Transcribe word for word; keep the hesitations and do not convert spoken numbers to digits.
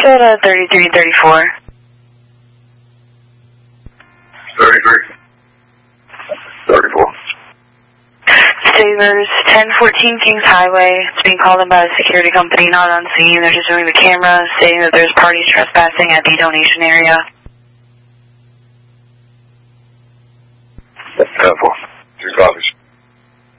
at uh, thirty-three thirty-four. thirty-three. thirty-four. Savers, ten fourteen Kings Highway. It's being called in by a security company, not on scene. They're just doing the camera, stating that there's parties trespassing at the donation area. That's helpful. Two copies.